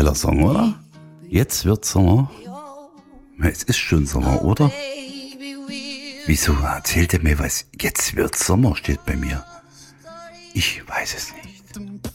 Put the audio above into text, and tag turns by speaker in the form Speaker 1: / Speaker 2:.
Speaker 1: geiler Song, oder? Jetzt wird Sommer. Na, es ist schon Sommer, oder? Wieso erzählt er mir was? Jetzt wird Sommer steht bei mir. Ich weiß es nicht.